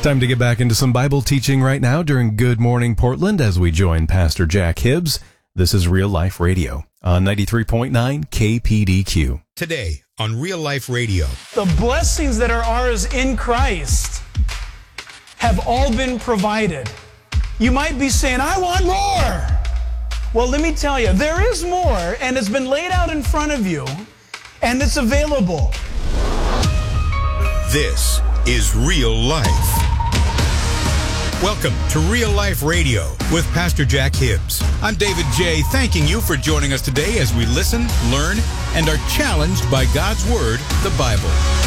Time to get back into some Bible teaching right now during Good Morning Portland as we join Pastor Jack Hibbs. This is Real Life Radio on 93.9 KPDQ. Today on Real Life Radio. The blessings that are ours in Christ have all been provided. You might be saying, I want more. Well, let me tell you, there is more, and it's been laid out in front of you, and it's available. This is Real Life. Welcome to Real Life Radio with Pastor Jack Hibbs. I'm David J. Thanking you for joining us today as we listen, learn, and are challenged by God's Word, the Bible.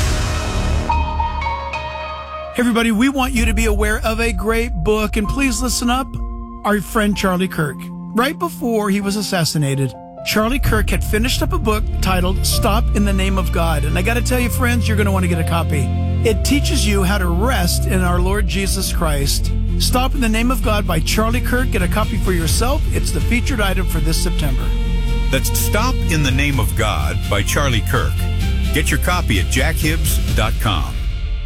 Hey everybody, we want you to be aware of a great book, and please listen up. Our friend Charlie Kirk. Right before he was assassinated, Charlie Kirk had finished up a book titled Stop in the Name of God. And I got to tell you, friends, you're going to want to get a copy. It teaches you how to rest in our Lord Jesus Christ. Stop in the Name of God by Charlie Kirk. Get a copy for yourself. It's the featured item for this September. That's Stop in the Name of God by Charlie Kirk. Get your copy at jackhibbs.com.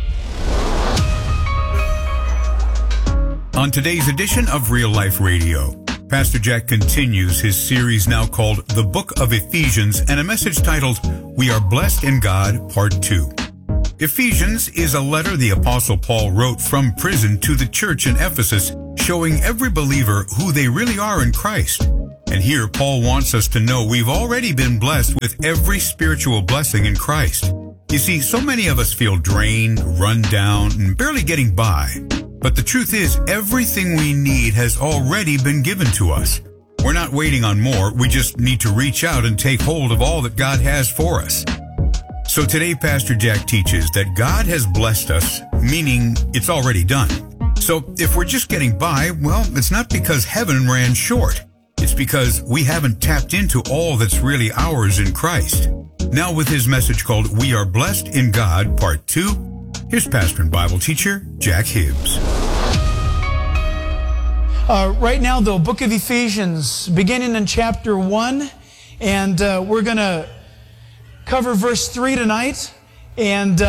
On today's edition of Real Life Radio, Pastor Jack continues his series now called The Book of Ephesians and a message titled, We Are Blessed in God, Part 2. Ephesians is a letter the Apostle Paul wrote from prison to the church in Ephesus, showing every believer who they really are in Christ. And here Paul wants us to know we've already been blessed with every spiritual blessing in Christ. You see, so many of us feel drained, run down, and barely getting by. But the truth is, everything we need has already been given to us. We're not waiting on more. We just need to reach out and take hold of all that God has for us. So today, Pastor Jack teaches that God has blessed us, meaning it's already done. So if we're just getting by, well, it's not because heaven ran short. It's because we haven't tapped into all that's really ours in Christ. Now with his message called We Are Blessed in God, Part 2, here's pastor and Bible teacher, Jack Hibbs. Right now, the book of Ephesians, beginning in chapter 1, and we're going to cover verse 3 tonight, and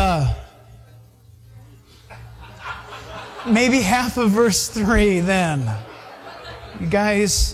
maybe half of verse 3 then. You guys,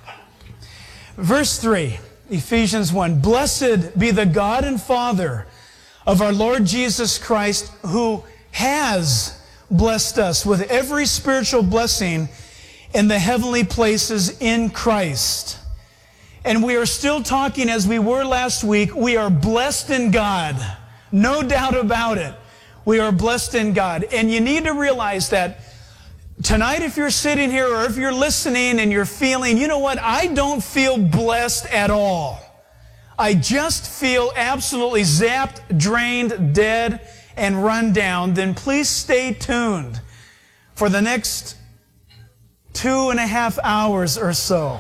verse 3, Ephesians 1, Blessed be the God and Father of our Lord Jesus Christ, who has blessed us with every spiritual blessing in the heavenly places in Christ. And we are still talking, as we were last week, we are blessed in God. No doubt about it. We are blessed in God. And you need to realize that tonight, if you're sitting here or if you're listening and you're feeling, you know what, I don't feel blessed at all. I just feel absolutely zapped, drained, dead, and run down, then please stay tuned for the next 2.5 hours or so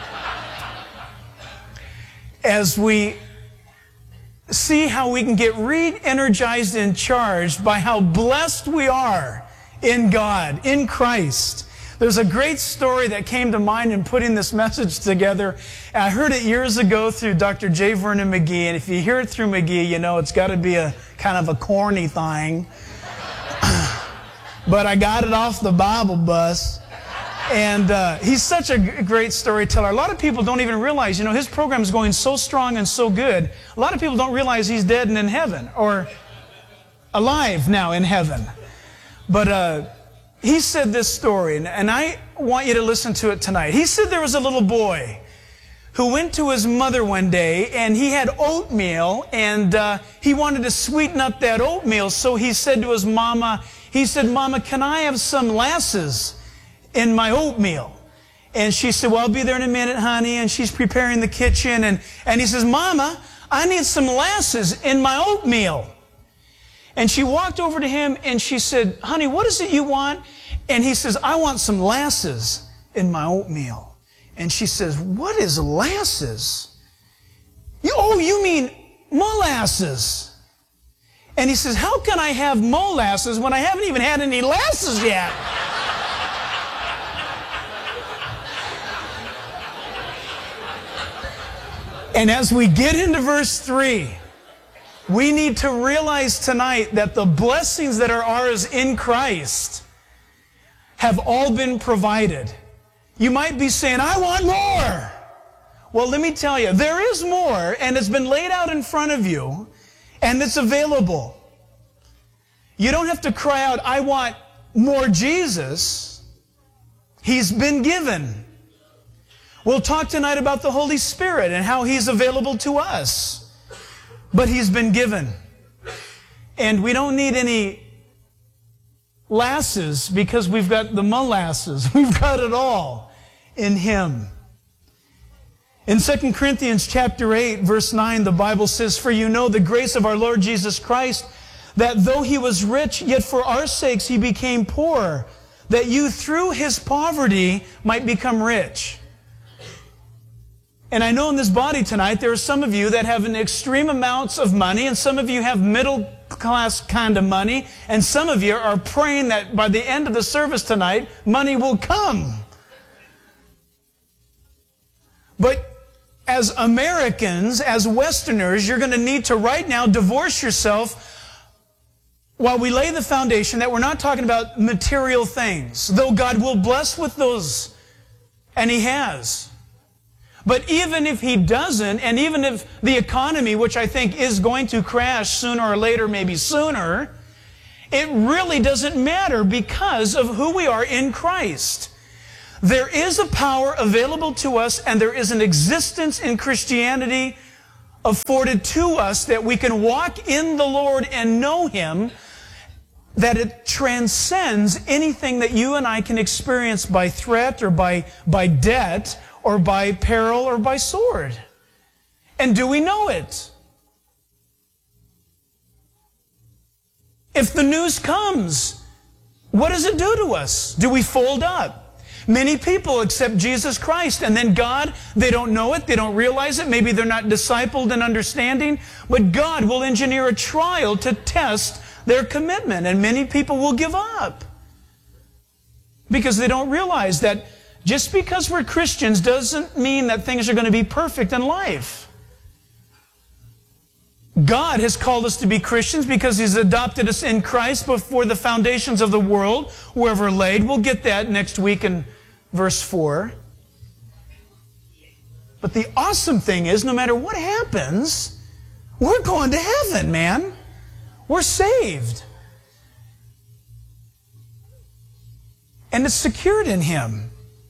as we see how we can get re-energized and charged by how blessed we are in God, in Christ. There's a great story that came to mind in putting this message together. I heard it years ago through Dr. J. Vernon McGee, and if you hear it through McGee, you know it's got to be a kind of a corny thing. But I got it off the Bible bus. And he's such a great storyteller. A lot of people don't even realize, you know, his program is going so strong and so good. A lot of people don't realize he's dead and in heaven, or alive now in heaven. But he said this story, and I want you to listen to it tonight. He said there was a little boy who went to his mother one day, and he had oatmeal, and he wanted to sweeten up that oatmeal. So he said to his mama, Mama, can I have some lasses in my oatmeal? And she said, well, I'll be there in a minute, honey. And she's preparing the kitchen. And he says, Mama, I need some lasses in my oatmeal. And she walked over to him and she said, honey, what is it you want? And he says, I want some lasses in my oatmeal. And she says, what is lasses? You mean molasses. And he says, how can I have molasses when I haven't even had any lasses yet? And as we get into verse 3, We need to realize tonight that the blessings that are ours in Christ have all been provided. You might be saying, I want more. Well, let me tell you, there is more, and it's been laid out in front of you, and it's available. You don't have to cry out, I want more Jesus. He's been given. We'll talk tonight about the Holy Spirit and how He's available to us. But He's been given. And we don't need any lasses because we've got the molasses. We've got it all in Him. In 2 Corinthians chapter 8, verse 9, the Bible says, For you know the grace of our Lord Jesus Christ, that though He was rich, yet for our sakes He became poor, that you through His poverty might become rich. And I know in this body tonight, there are some of you that have an extreme amounts of money, and some of you have middle class kind of money, and some of you are praying that by the end of the service tonight, money will come. But as Americans, as Westerners, you're going to need to right now divorce yourself while we lay the foundation that we're not talking about material things, though God will bless with those, and He has. But even if He doesn't, and even if the economy, which I think is going to crash sooner or later, maybe sooner, it really doesn't matter because of who we are in Christ. There is a power available to us, and there is an existence in Christianity afforded to us that we can walk in the Lord and know Him, that it transcends anything that you and I can experience by threat or by debt or by peril or by sword. And do we know it? If the news comes, what does it do to us? Do we fold up? Many people accept Jesus Christ, and then God, they don't know it, they don't realize it, maybe they're not discipled in understanding, but God will engineer a trial to test their commitment, and many people will give up because they don't realize that just because we're Christians doesn't mean that things are going to be perfect in life. God has called us to be Christians because He's adopted us in Christ before the foundations of the world were ever laid. We'll get that next week in verse 4. But the awesome thing is, no matter what happens, we're going to heaven, man. We're saved. And it's secured in Him.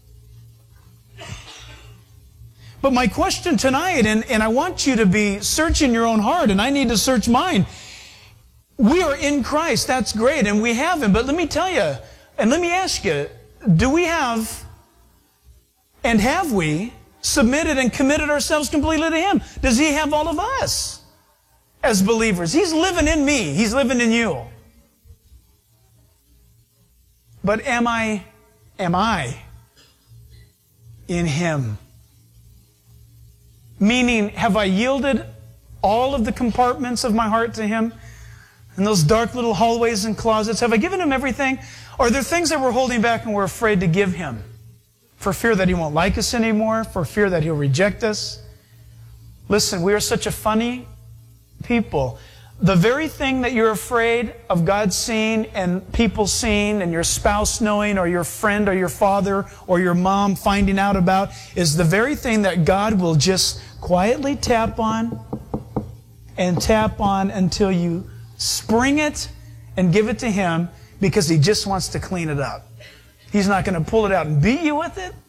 But my question tonight, and I want you to be searching your own heart, and I need to search mine. We are in Christ, that's great, and we have Him. But let me tell you, and let me ask you, do we have, and have we, submitted and committed ourselves completely to Him? Does He have all of us as believers? He's living in me. He's living in you. But am I in Him? Meaning, have I yielded all of the compartments of my heart to Him? In those dark little hallways and closets, have I given Him everything? Or are there things that we're holding back and we're afraid to give Him? For fear that He won't like us anymore? For fear that He'll reject us? Listen, we are such a funny people. The very thing that you're afraid of God seeing and people seeing and your spouse knowing or your friend or your father or your mom finding out about is the very thing that God will just quietly tap on and tap on until you spring it and give it to Him because He just wants to clean it up. He's not going to pull it out and beat you with it.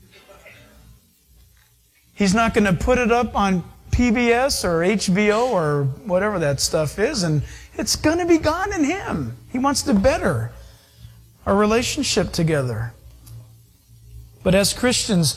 He's not going to put it up on PBS or HBO or whatever that stuff is, and it's going to be gone in Him. He wants to better our relationship together. But as Christians,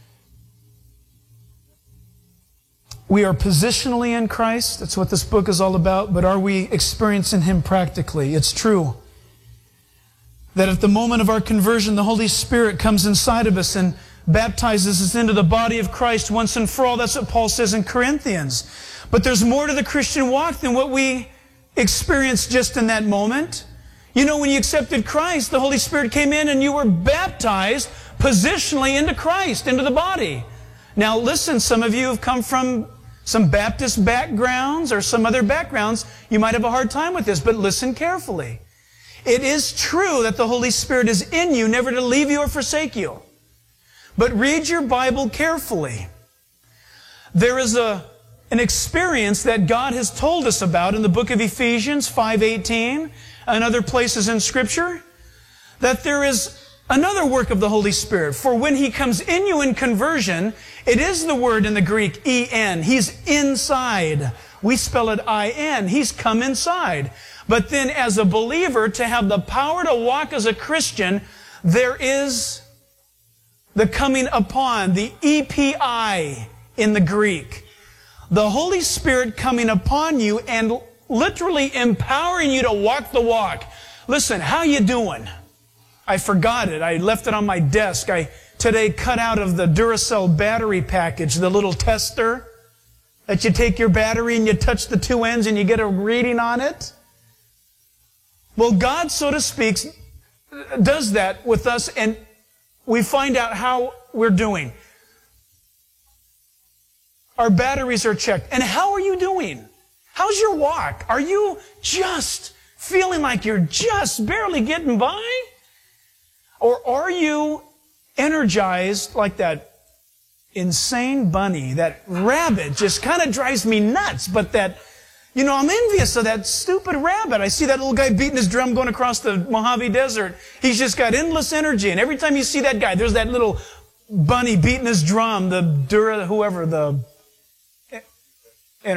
we are positionally in Christ. That's what this book is all about. But are we experiencing Him practically? It's true that at the moment of our conversion, the Holy Spirit comes inside of us and baptizes us into the body of Christ once and for all. That's what Paul says in Corinthians. But there's more to the Christian walk than what we experience just in that moment. You know, when you accepted Christ, the Holy Spirit came in and you were baptized positionally into Christ, into the body. Now listen, some of you have come from some Baptist backgrounds or some other backgrounds, you might have a hard time with this, but listen carefully. It is true that the Holy Spirit is in you, never to leave you or forsake you. But read your Bible carefully. There is an experience that God has told us about in the book of Ephesians 5:18 and other places in Scripture, that there is another work of the Holy Spirit. For when He comes in you in conversion, it is the word in the Greek, en. He's inside. We spell it in. He's come inside. But then as a believer, to have the power to walk as a Christian, there is the coming upon, the epi in the Greek. The Holy Spirit coming upon you and literally empowering you to walk the walk. Listen, how you doing? I forgot it. I left it on my desk. I today cut out of the Duracell battery package, the little tester that you take your battery and you touch the two ends and you get a reading on it. Well, God, so to speak, does that with us, and we find out how we're doing. Our batteries are checked. And how are you doing? How's your walk? Are you just feeling like you're just barely getting by? Or are you energized like that insane bunny? That rabbit just kind of drives me nuts, but that, I'm envious of that stupid rabbit. I see that little guy beating his drum going across the Mojave Desert. He's just got endless energy. And every time you see that guy, there's that little bunny beating his drum, the